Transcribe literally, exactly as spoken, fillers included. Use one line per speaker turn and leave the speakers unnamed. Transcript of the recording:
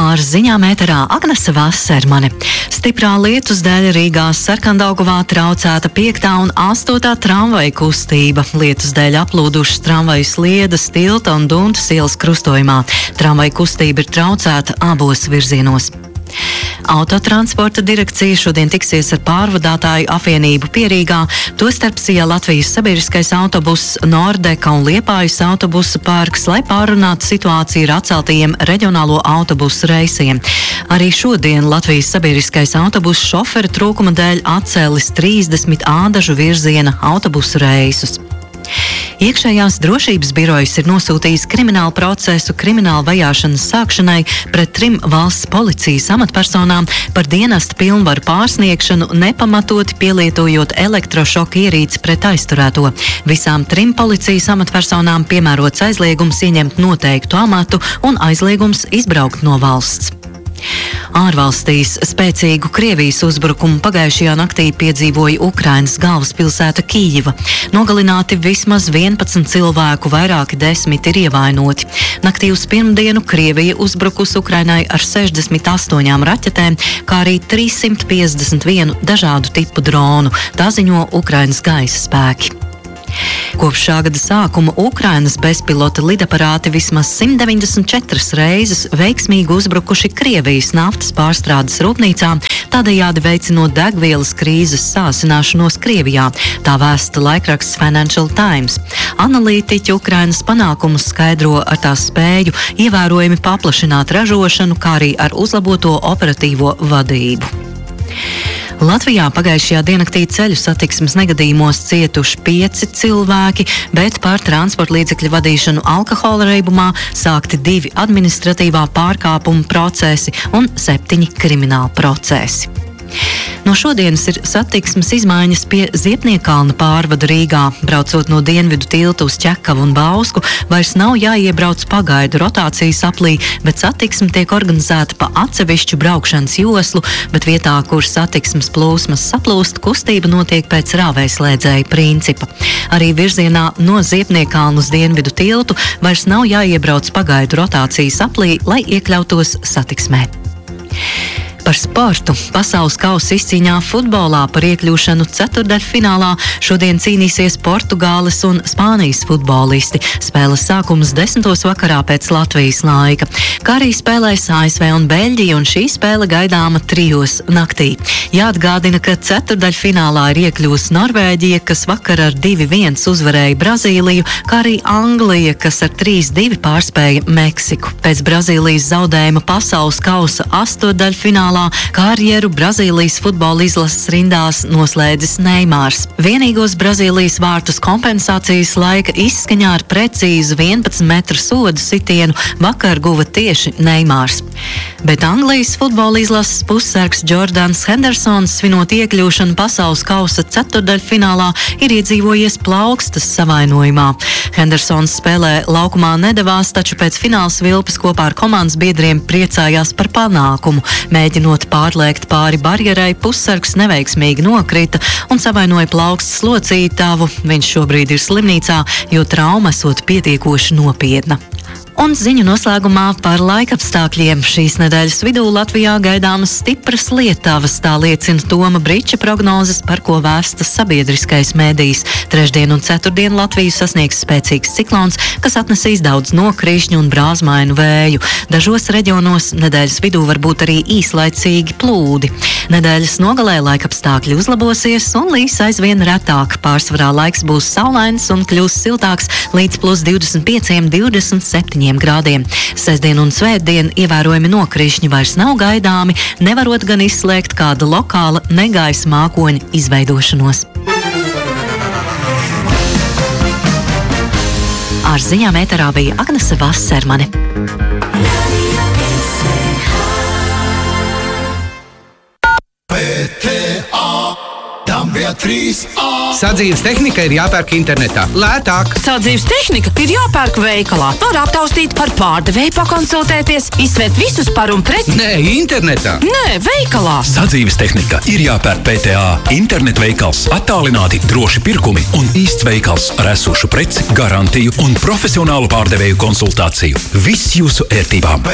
Ar ziņām ēterā Agnese Vasermane. Stiprā lietus dēļ Rīgā Sarkandaugavā traucēta piektā un astotā tramvaja kustība. Lietus dēļ aplūdušas tramvaju sliedas Tilta un Duntas ielas krustojumā. Tramvaju kustība ir traucēta abos virzienos. Autotransporta direkcija šodien tiksies ar pārvadātāju apvienību Pierīgā, tostarp Sija Latvijas sabiedriskais autobuss, Nordeka un Liepājas autobusu parks, lai pārunātu situāciju ar atceltajiem reģionālo autobusu reisiem. Arī šodien Latvijas sabiedriskais autobusu šofera trūkuma dēļ atcēlis trīsdesmit ādažu virziena autobusu reisus. Iekšējās drošības birojas ir nosūtījis kriminālu procesu kriminālu vajāšanas sākšanai pret trim valsts policijas amatpersonām par dienesta pilnvaru pārsniegšanu, nepamatoti pielietojot elektrošoka ierīci pret aizturēto. Visām trim policijas amatpersonām piemērots aizliegums ieņemt noteiktu amatu un aizliegums izbraukt no valsts. Ārvalstīs spēcīgu Krievijas uzbrukumu pagājušajā naktī piedzīvoja Ukrainas galvaspilsēta Kijiva. Nogalināti vismaz vienpadsmit cilvēku, vairāki desmit ir ievainoti. Naktī uz pirmdienu Krievija uzbrukusi Ukrainai ar sešdesmit astoņām raķetēm, kā arī trīssimt piecdesmit vienu dažādu tipu dronu. Tā ziņo Ukrainas gaisa spēki. Kopš šā gada sākuma Ukrainas bezpilota lidaparāti vismaz simt deviņdesmit četras reizes veiksmīgi uzbrukuši Krievijas naftas pārstrādes rūpnīcām, tādējādi veicinot degvielas krīzes sāsināšanos Krievijā. Tā vēsta laikraksts Financial Times. Analītiķi Ukrainas panākumus skaidro ar tās spēju ievērojami paplašināt ražošanu, kā arī ar uzlaboto operatīvo vadību. Latvijā pagājušajā diennaktī ceļu satiksmes negadījumos cietuši pieci cilvēki, bet par transporta līdzekļu vadīšanu alkohola reibumā sākti divi administratīvā pārkāpuma procesi un septiņi krimināli procesi. No šodienas ir satiksmes izmaiņas pie Ziepniekalna pārvada Rīgā. Braucot no Dienvidu tilta uz Ķekavu un Bausku, vairs nav jāiebrauc pagaidu rotācijas aplī, bet satiksme tiek organizēta pa atsevišķu braukšanas joslu, bet vietā, kur satiksmes plūsmas saplūst, kustība notiek pēc rāvējslēdzēja principa. Arī virzienā no Ziepniekalna uz Dienvidu tiltu vairs nav jāiebrauc pagaidu rotācijas aplī, lai iekļautos satiksmē. Par sportu. Pasaules kausa izcīņā futbolā par iekļūšanu ceturtdaļfinālā šodien cīnīsies Portugāles un Spānijas futbolisti. Spēles sākums desmitos vakarā pēc Latvijas laika. Kā arī spēlēs A S V un Beļģija, un šī spēle gaidāma trijos naktī. Jāatgādina, ka ceturtdaļfinālā ir iekļūs Norvēģija, kas vakar ar divi viens uzvarēja Brazīliju, kā arī Anglija, kas ar trīs divi pārspēja Meksiku. Pēc Brazīlijas zaudējuma pasaules kausa astotdaļfinālā karjeru Brazīlijas futbola izlases rindās noslēdzis Neimārs. Vienīgos Brazīlijas vārtus kompensācijas laika izskaņā ar precīzu vienpadsmit metru sodu sitienu vakar guva tieši Neimārs. Bet Anglijas futbola izlases pussargs Jordans Hendersons, svinot iekļūšanu pasaules kausa ceturtdaļfinālā, ir iedzīvojies plaukstas savainojumā. Hendersons spēlē laukumā nedavās, taču pēc fināls vilpas kopā ar komandas biedriem priecājās par panākumu. Mēģinot pārliekt pāri barjerai, pussargs neveiksmīgi nokrita un savainoja plaukstas locītavu. Viņš šobrīd ir slimnīcā, jo trauma esot pietiekoši nopietna. Un ziņu noslēgumā par laikapstākļiem. Šīs nedēļas vidū Latvijā gaidāmas stipras lietavas, tā liecina Toma Briča prognozes, par ko vēstas sabiedriskais mēdījis. Trešdien un ceturtdien Latviju sasniegs spēcīgs ciklons, kas atnesīs daudz nokrišņu un brāzmainu vēju. Dažos reģionos nedēļas vidū var būt arī īslaicīgi plūdi. Nedēļas nogalē laikapstākļi uzlabosies un līs aizvien retāk. Pārsvarā laiks būs saulains un kļūs siltāks līdz plus divdesmit pieciem - divdesmit septiņiem grādiem. Sestdien un svētdien ievērojami nokrišņi vairs nav gaidāmi, nevarot gan izslēgt kāda lokāla negaisa mākoņa izveidošanos. Ar ziņām ēterā bija Agnese Vasermane.
Sadzīves tehnika ir jāpērk internetā. Lētāk.
Sadzīves tehnika ir jāpērk veikalā. Var aptaustīt, par pārdevēju pakonsultēties, izsvērt visus par un pret.
Nē, internetā.
Nē, veikalā.
Sadzīves tehnika ir jāpērk P T A. Internetveikals, attālināti droši pirkumi un īsts veikals ar esošu preci, garantiju un profesionālu pārdevēju konsultāciju. Viss jūsu ērtībām.